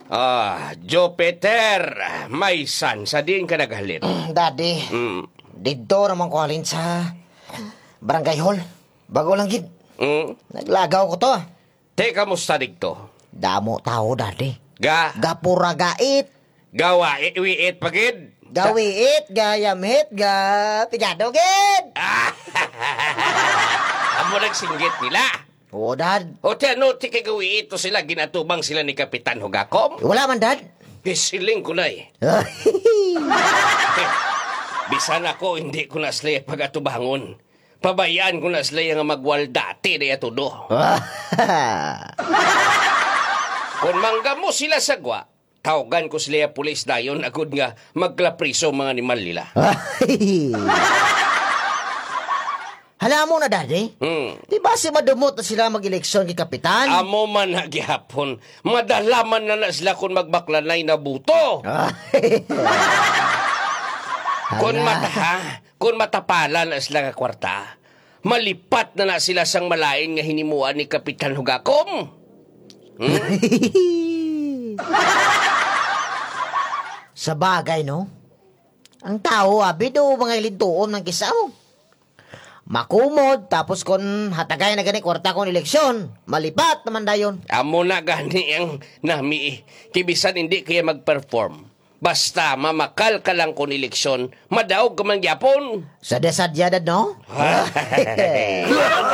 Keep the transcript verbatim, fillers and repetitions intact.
Ah, Jupiter, may san sa din ka naghalin. Daddy, Mm. dito naman ko halin sa barangay hall. Bago lang gid. Mm. Naglagaw ko to. Te, kamusta dito? Damo tao, Daddy. Ga, Gapura gait. gawa, iwiit pagid. Gawiit, gayamhit, ga pigado gid. Amo nagsinggit nila. Oo, Dad. O te, ano, ti kay gawi ito sila, ginatubang sila ni Kapitan Hugakom? Wala man, Dad. Gisiling ko na eh. Bisan ako, hindi ko na sila pagatubangon. Pabayaan ko na sila nga magwal dati na yatudo. Kung manggamo sila sa gwa, tawagan ko sila pulis dayon agud nga maglapriso mga animal nila. Hala mo na, Daddy. Hmm. Di ba si madumot na sila mag-eleksyon kay Kapitan? Amo man na gihapon, madalaman na na sila kung magbaklanay na buto. Kung mata, ha? Kung matapalan na sila nga kwarta, malipat na na sila sang malain nga hinimuan ni Kapitan Hugakom. Hmm? Sa bagay, no? Ang tao, abi do mga ilintuon ng kisaw. Makumod, tapos kon hatagay na gani kwarta kon eleksyon, malipat naman dayon. Amo na gani ang nami, kibisan hindi kaya mag-perform. Basta mamakal ka lang kung eleksyon, madaog ka man gyapon. Sa desadyadad, no?